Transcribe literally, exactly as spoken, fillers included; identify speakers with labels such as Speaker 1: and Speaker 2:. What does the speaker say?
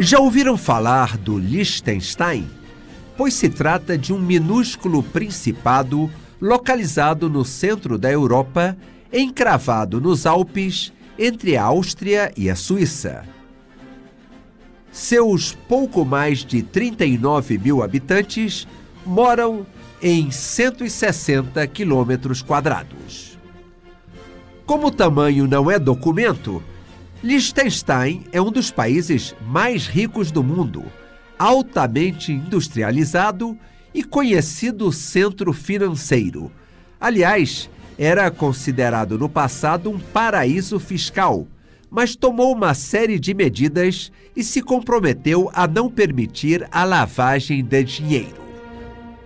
Speaker 1: Já ouviram falar do Liechtenstein? Pois se trata de um minúsculo principado localizado no centro da Europa, encravado nos Alpes, entre a Áustria e a Suíça. Seus pouco mais de trinta e nove mil habitantes moram em cento e sessenta quilômetros quadrados. Como o tamanho não é documento, Liechtenstein é um dos países mais ricos do mundo, altamente industrializado e conhecido centro financeiro. Aliás, era considerado no passado um paraíso fiscal, mas tomou uma série de medidas e se comprometeu a não permitir a lavagem de dinheiro.